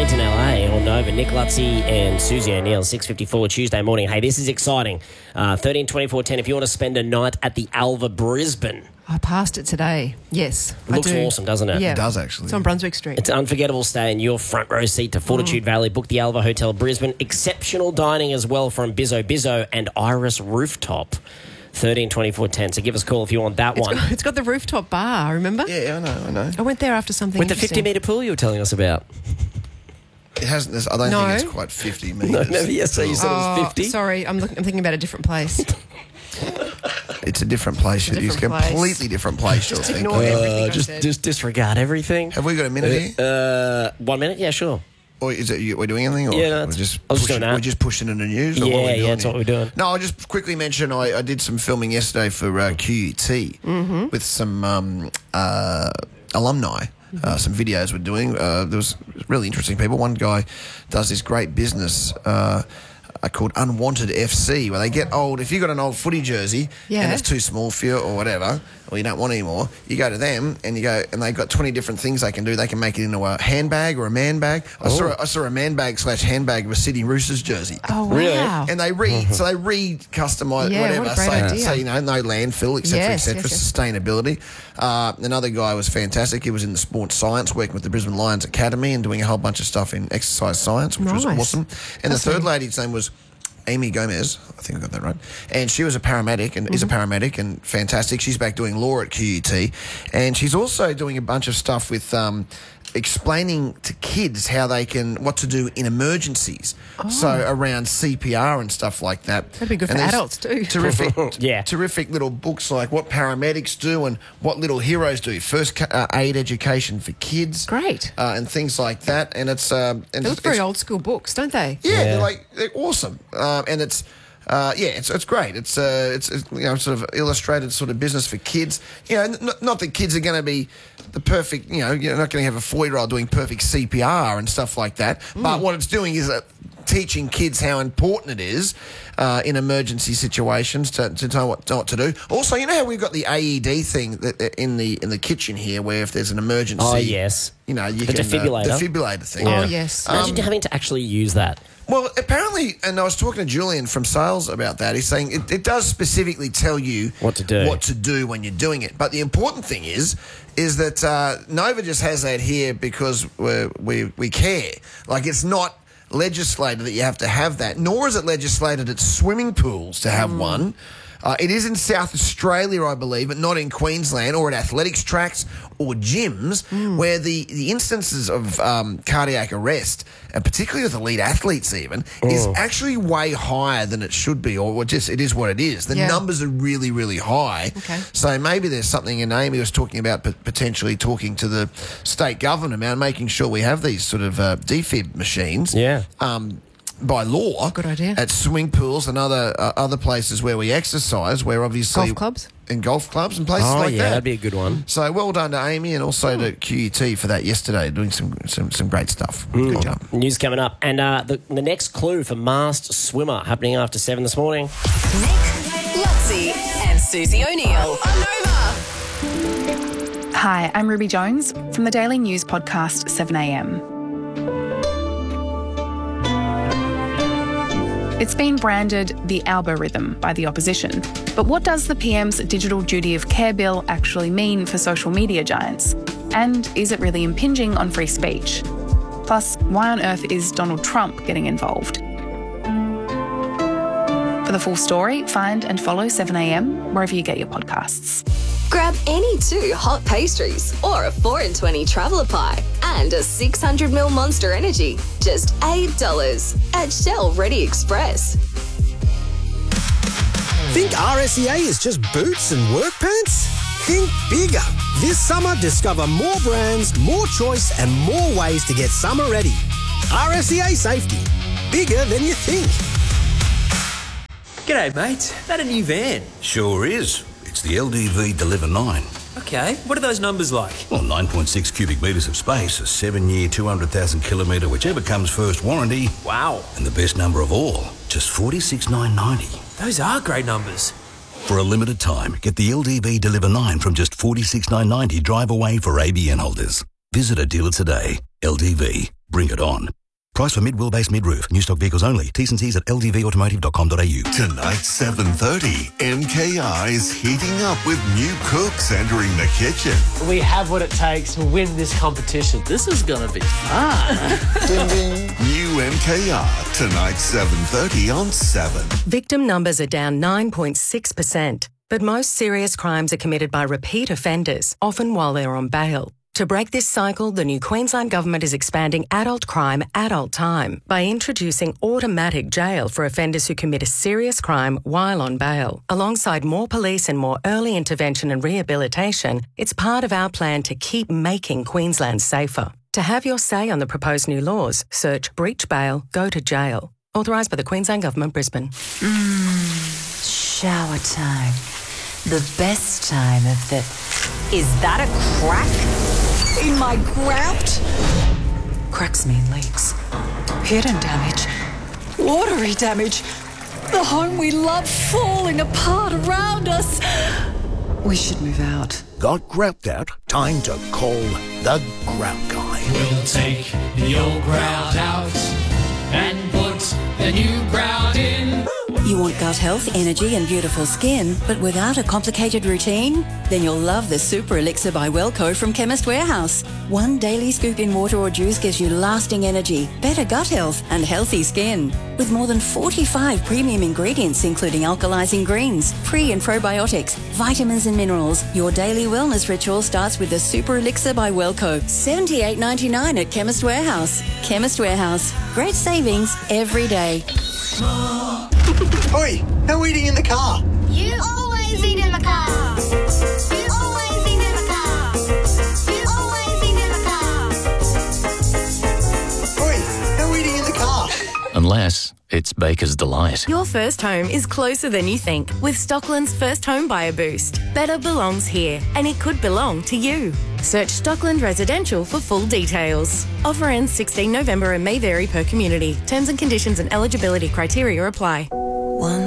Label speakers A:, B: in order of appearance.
A: Saint in LA on Nova. Nick Lutzi and Susie O'Neill, 6:54 Tuesday morning. Hey, this is exciting. 13 24 10 if you want to spend a night at the Alva Brisbane.
B: I passed it today. Yes,
A: Looks
B: I do.
A: awesome, doesn't it?
B: Yeah.
C: It does, actually.
B: It's on Brunswick Street.
A: It's an unforgettable stay in your front row seat to Fortitude Valley. Book the Alva Hotel Brisbane. Exceptional dining as well from Bizzo Bizzo and Iris Rooftop. 13 24 10. So give us a call if you want that one.
B: It's got the rooftop bar, remember?
C: Yeah, I know.
B: I went there after something
A: With the
B: interesting.
A: 50-metre pool you were telling us about.
C: It hasn't. I don't
B: No.
C: think it's quite 50 metres.
A: No, never. Yes, so you said it was 50.
B: Sorry, I'm thinking about a different place.
C: It's a different place. It's a
B: different place.
C: completely different place.
B: Just
C: you'll think.
B: ignore everything I
A: just
B: said.
A: disregard everything.
C: Have we got a minute here?
A: 1 minute? Yeah, sure.
C: Or is it we're doing anything? Or
A: Yeah, no,
C: we're
A: it's-
C: just
A: I was just
C: pushing,
A: doing that.
C: we're just pushing in the news. Or
A: Yeah,
C: what are we
A: yeah,
C: doing
A: that's what
C: here?
A: we're doing.
C: No, I'll just quickly mention I did some filming yesterday for QUT with some alumni. Some videos we're doing. There was really interesting people. One guy does this great business called Unwanted FC, where they get old. If you've got an old footy jersey
B: Yeah.
C: and it's too small for you or whatever, or you don't want it anymore, you go to them and they've got 20 different things they can do. They can make it into a handbag or a man bag. I saw a man bag / handbag of a Sydney Roosters jersey.
B: Oh, wow.
A: Really?
C: And they customise
B: Yeah,
C: whatever.
B: what a great idea.
C: So, no landfill, etc.,
B: Yes,
C: etc.
B: yes.
C: Sustainability. Another guy was fantastic. He was in the sports science, working with the Brisbane Lions Academy and doing a whole bunch of stuff in exercise science, which was
B: Nice.
C: awesome. And the third lady's name was Amy Gomez. I think I got that right. And she was a paramedic and is a paramedic and fantastic. She's back doing law at QUT. And she's also doing a bunch of stuff with explaining to kids what to do in emergencies. So around CPR and stuff like that.
B: That'd be good
C: And
B: for
C: there's
B: adults too.
C: Terrific,
A: Yeah.
C: terrific little books like what paramedics do and what little heroes do. First aid education for kids.
B: Great.
C: And things like that. And it's
B: They look very old school books, don't they?
C: yeah, they're awesome, and it's great. It's sort of illustrated sort of business for kids. Not that kids are going to be the perfect. You're not going to have a 4-year-old doing perfect CPR and stuff like that. But what it's doing is teaching kids how important it is in emergency situations to know what to do. Also, you know how we've got the AED thing in the kitchen here, where if there's an emergency,
A: Oh, yes.
C: you can
A: defibrillator.
C: defibrillator thing.
B: Oh, yes.
A: Imagine having to actually use that.
C: Well, apparently, and I was talking to Julian from sales about that. He's saying it does specifically tell you
A: What to do.
C: when you're doing it. But the important thing is that Nova just has that here because we care. Like, it's not legislated that you have to have that, nor is it legislated at swimming pools to have one. It is in South Australia, I believe, but not in Queensland, or at athletics tracks or gyms, where the instances of cardiac arrest, and particularly with elite athletes even, is actually way higher than it should be, or just it is what it is. The numbers are really, really high.
B: Okay.
C: So maybe there's something, and Amy was talking about potentially talking to the state government about making sure we have these sort of defib machines.
A: Yeah.
C: By law,
B: Good idea.
C: at swimming pools and other places where we exercise, where obviously
B: Golf clubs?
C: and golf clubs and places
A: Oh,
C: like
A: yeah,
C: that.
A: that'd be a good one.
C: So well done to Amy and also to QUT for that yesterday, doing some great stuff. Good job.
A: News coming up. And the next clue for masked swimmer happening after 7 this morning.
D: Nick, Lutzi, and Susie O'Neill on Nova.
E: Hi, I'm Ruby Jones from the daily news podcast 7am. It's been branded the algorithm by the opposition. But what does the PM's Digital Duty of Care bill actually mean for social media giants? And is it really impinging on free speech? Plus, why on earth is Donald Trump getting involved? For the full story, find and follow 7am wherever you get your podcasts.
D: Grab any 2 hot pastries or a 4 in 20 traveller pie and a 600ml Monster Energy. Just $8 at Shell Ready Express.
F: Think RSEA is just boots and work pants? Think bigger. This summer, discover more brands, more choice, and more ways to get summer ready. RSEA Safety. Bigger than you think.
G: G'day, mate. That a new van?
H: Sure is. It's the LDV Deliver 9.
G: Okay, what are those numbers like?
H: Well, 9.6 cubic metres of space, a 7-year, 200,000 kilometre, whichever comes first warranty.
G: Wow.
H: And the best number of all, just $46,990.
G: Those are great numbers.
H: For a limited time, get the LDV Deliver 9 from just $46,990 drive away for ABN holders. Visit a dealer today. LDV. Bring it on. Price for mid-wheelbase mid-roof. New stock vehicles only. T's and C's at ldvautomotive.com.au.
I: Tonight, 7:30, MKR is heating up with new cooks entering the kitchen.
J: We have what it takes to win this competition. This is going to be fun.
I: Ding, ding. New MKR, tonight, 7:30 on 7.
K: Victim numbers are down 9.6%, but most serious crimes are committed by repeat offenders, often while they're on bail. To break this cycle, the new Queensland Government is expanding adult crime, adult time by introducing automatic jail for offenders who commit a serious crime while on bail. Alongside more police and more early intervention and rehabilitation, it's part of our plan to keep making Queensland safer. To have your say on the proposed new laws, search breach bail, go to jail. Authorised by the Queensland Government, Brisbane.
L: Shower time. The best time of the... Is that a crack in my grout? Cracks mean leaks. Hidden damage. Watery damage. The home we love falling apart around us. We should move out.
F: Got grout out? Time to call the Grout Guy.
M: We'll take the old grout out and put the new grout in.
L: You want gut health, energy and beautiful skin, but without a complicated routine? Then you'll love the Super Elixir by Wellco from Chemist Warehouse. One daily scoop in water or juice gives you lasting energy, better gut health and healthy skin. With more than 45 premium ingredients including alkalizing greens, pre and probiotics, vitamins and minerals, your daily wellness ritual starts with the Super Elixir by Wellco. $78.99 at Chemist Warehouse. Chemist Warehouse. Great savings every day.
F: Oi, no eating in the car.
N: You always eat in the car. You always eat in the car. You always eat in the car.
F: Oi, no eating in the car.
O: Unless it's Baker's Delight.
P: Your first home is closer than you think with Stockland's First Home Buyer Boost. Better belongs here, and it could belong to you. Search Stockland Residential for full details. Offer ends 16 November and may vary per community. Terms and conditions and eligibility criteria apply.